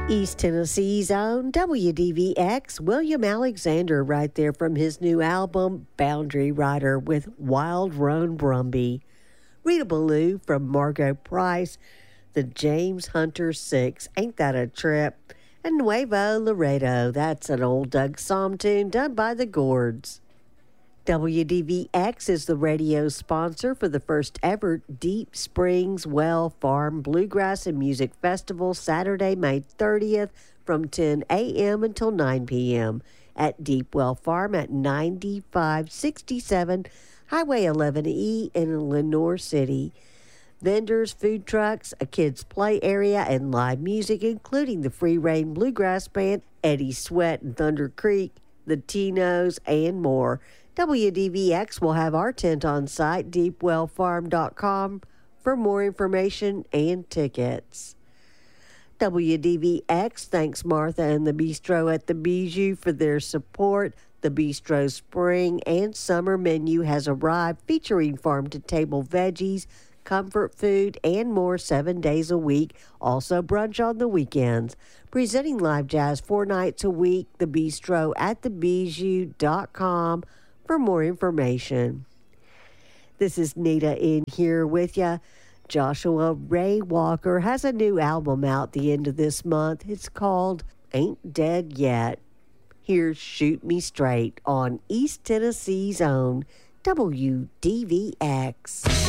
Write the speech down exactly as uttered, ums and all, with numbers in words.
East Tennessee's own W D V X, William Alexander, right there from his new album, Boundary Rider, with Wild Roan Brumby. Rita Ballou from Margot Price, the James Hunter Six, Ain't That a Trip? And Nuevo Laredo, that's an old Doug Psalm tune done by the Gourds. W D V X is the radio sponsor for the first ever Deep Springs Well Farm Bluegrass and Music Festival, Saturday, May thirtieth from ten a.m. until nine p.m. at Deep Well Farm at ninety-five sixty-seven Highway eleven E in Lenoir City. Vendors, food trucks, a kids' play area, and live music, including the Free Reign Bluegrass Band, Eddie Sweat and Thunder Creek, the Tinos, and more. W D V X will have our tent on site, deep well farm dot com, for more information and tickets. W D V X thanks Martha and the Bistro at the Bijou for their support. The Bistro's spring and summer menu has arrived, featuring farm-to-table veggies, comfort food, and more seven days a week. Also brunch on the weekends. Presenting live jazz four nights a week, the Bistro at the bijou dot com for more information. This is Nita in here with you. Joshua Ray Walker has a new album out the end of this month. It's called Ain't Dead Yet. Here's Shoot Me Straight on East Tennessee's own W D V X.